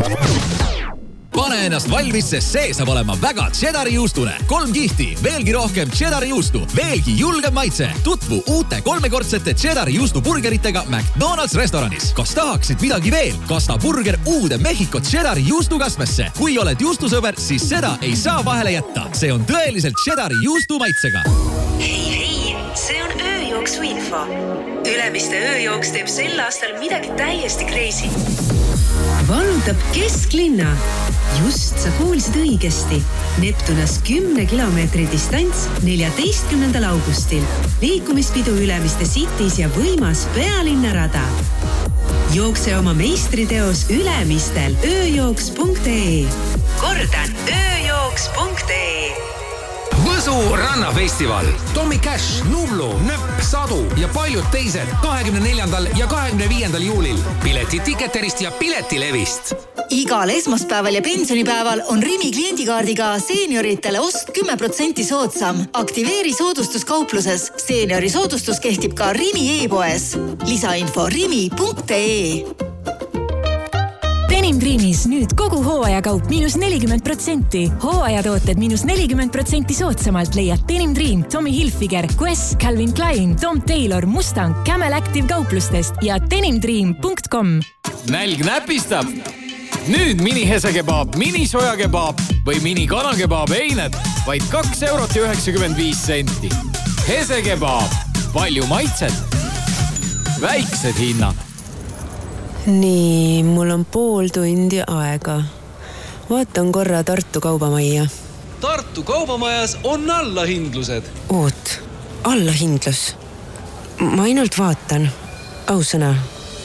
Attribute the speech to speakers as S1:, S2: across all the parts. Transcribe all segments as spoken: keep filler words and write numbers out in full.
S1: Pane ennast valmis, sest see saab olema väga cheddari juustune. Kolm kihti, veelgi rohkem cheddari juustu, veelgi julgem maitse. Tutvu uute kolmekordsete cheddari juustu burgeritega McDonald's restoranis. Kas tahaksid midagi veel? Kasta burger uude Mehhiko cheddari juustu kasmesse. Kui oled juustusõber, siis seda ei saa vahele jätta. See on tõeliselt cheddari juustu maitsega.
S2: Hei, hei, see on ööjooksu info. Ülemiste ööjooks teeb sel aastal midagi täiesti crazy. Vallutab kesklinna. Just sa kuulsid õigesti. Neptunas kümne kilomeetri distants neljateistkümnendal augustil. Liikumispidu Ülemiste Cities ja võimas pealinnarada. Jookse oma meistriteos Ülemistel ööjooks punkt ee. Kordan ööjooks punkt ee.
S3: Võsu rannafestival. Tommy Cash, Nublu, Nöpp, Sadu ja paljud teised kahekümne neljandal ja kahekümne viiendal juulil. Pileti Ticketerist ja Piletilevist.
S4: Igal esmaspäeval ja pensionipäeval on Rimi kliendikaardiga seenioritele ost kümme protsenti soodsam. Aktiveeri soodustus kaupluses. Seeniori soodustus kehtib ka Rimi e-poes. Lisainfo rimi punkt ee.
S5: Denim Dreamis nüüd kogu hooajakaup miinus nelikümmend protsenti. Hooajatooted miinus nelikümmend protsenti soodsamalt leiad Denim Dream, Tommy Hilfiger, Quest, Calvin Klein, Tom Taylor, Mustang, Camel Active kauplustest ja denim dream punkt com.
S6: Nälg näpistab. Nüüd mini hesekebaab, mini sojakebaab või mini kanakebaab eined vaid kaks eurot ja üheksakümmend viis senti. Hesekebaab. Palju maitset. Väiksed hinnad.
S7: Nii, mul on pool tundi aega. Vaatan korra Tartu kaubamajja.
S8: Tartu kaubamajas on allahindlused.
S7: Oot, allahindlus. Ma ainult vaatan. Ausõna.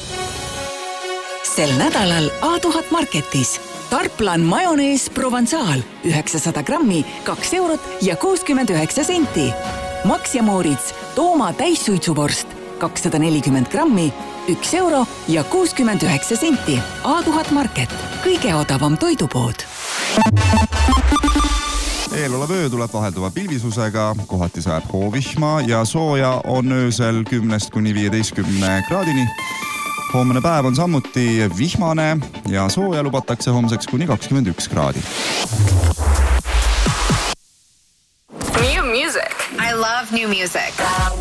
S9: Sel nädalal A tuhat Marketis. Tarplan majonees Provençal üheksasada grammi, kaks eurot ja kuuskümmend üheksa senti. Max ja Moritz Tooma täissuitsuvorst kakssada nelikümmend grammi, üks euro ja kuuskümmend üheksa senti. A tuhat Market, kõige odavam toidupood.
S10: Eelolev öö tuleb vahelduva pilvisusega, kohati sajab hoovihma ja sooja on öösel kümnest kuni viieteistkümne kraadini. Homne päev on samuti vihmane ja sooja lubatakse homseks kuni kakskümmend üks kraadi.
S11: New music. I love new music.